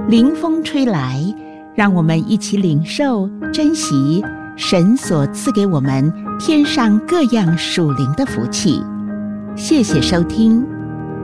凌风吹来，让我们一起领受珍惜神所赐给我们天上各样属灵的福气。谢谢收听。